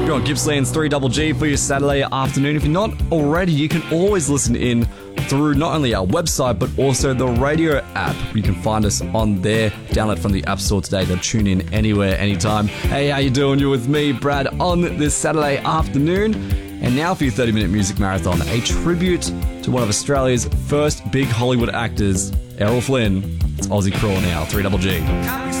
You're on Gippsland's 3GG for your Saturday afternoon. If you're not already, you can always listen in through not only our website, but also the radio app. You can find us on there. Download from the App Store today to tune in anywhere, anytime. Hey, how you doing? You're with me, Brad, on this Saturday afternoon. And now for your 30-minute music marathon, a tribute to one of Australia's first big Hollywood actors, Errol Flynn. It's Aussie Crawl now, 3GG.